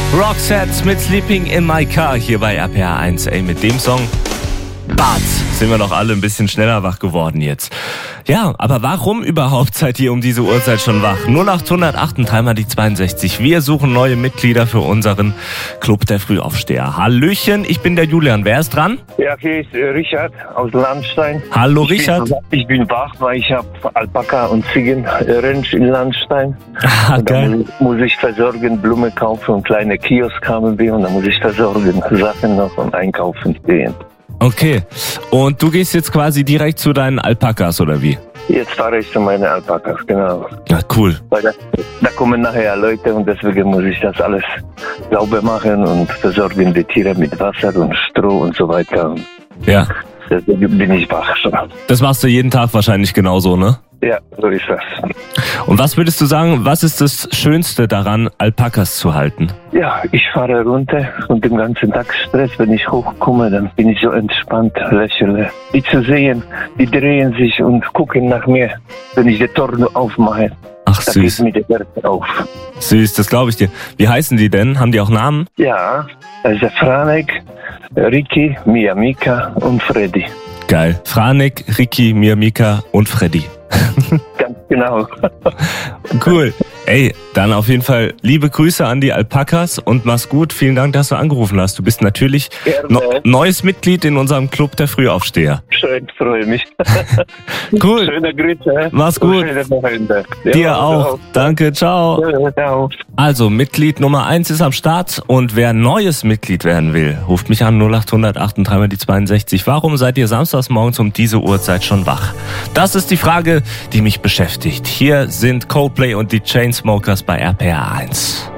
Roxette mit Sleeping in My Car hier bei RPR 1. Ey, mit dem Song Bart sind wir doch alle ein bisschen schneller wach geworden jetzt. Ja, aber warum überhaupt seid ihr um diese Uhrzeit schon wach? 0808 dreimal die 62. Wir suchen neue Mitglieder für unseren Club der Frühaufsteher. Hallöchen, ich bin der Julian. Wer ist dran? Ja, hier ist Richard aus Landstein. Hallo Richard. Ich bin wach, weil ich habe Alpaka und Ziegen Ranch in Landstein. Und Geil. da muss ich versorgen, Blumen kaufen und kleine Kiosk haben wir und da muss ich versorgen, Sachen noch und einkaufen gehen. Okay, und du gehst jetzt quasi direkt zu deinen Alpakas, oder wie? Jetzt fahre ich zu meinen Alpakas, genau. Ja, cool. Weil da kommen nachher Leute und deswegen muss ich das alles sauber machen und versorgen die Tiere mit Wasser und Stroh und so weiter. Ja, Deswegen bin ich wach schon. das machst du jeden Tag wahrscheinlich genauso, ne? Ja, so ist das. Und was würdest du sagen, was ist das Schönste daran, Alpakas zu halten? Ja, ich fahre runter und den ganzen Tag Stress. Wenn ich hochkomme, dann bin ich so entspannt, lächle. Die zu sehen, die drehen sich und gucken nach mir, wenn ich die Tor aufmache. Ach Da geht süß, mir der Herz auf. süß, das glaube ich dir. Wie heißen die denn? Haben die auch Namen? Ja, also Franek, Ricky, Mia Mika und Freddy. Geil. Franek, Ricky, Mika und Freddy. Ganz genau. Cool. Ey, dann auf jeden Fall liebe Grüße an die Alpakas und mach's gut. Vielen Dank, dass du angerufen hast. Du bist natürlich Gerne. neues Mitglied in unserem Club der Frühaufsteher. Schön, freue mich. Cool. Schöne Grüße. Mach's gut. Und schöne Wochenende. Dir Ja, auch. Danke, ciao. Ja, ciao. Also, Mitglied Nummer 1 ist am Start und wer neues Mitglied werden will, ruft mich an 0808 dreimal die 62. Warum seid ihr samstags morgens um diese Uhrzeit schon wach? Das ist die Frage, die mich beschäftigt. Hier sind Coldplay und die Chainsmokers bei RPR 1.